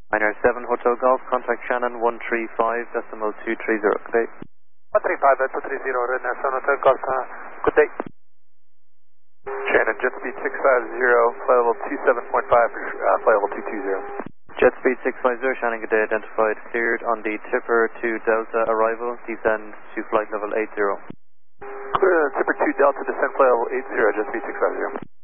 Minor 7 Hotel Golf, contact Shannon 135.230, good day. 135.230, Redner 7 Hotel Golf, good day. Shannon, jet speed 650, flight level 27.5, flight level 220. Jet speed 650, Shannon, good day, identified, cleared on the Tipper 2 Delta arrival, descend to flight level 80. Clear Tipper 2 Delta, descend flight level 80, jet speed 650.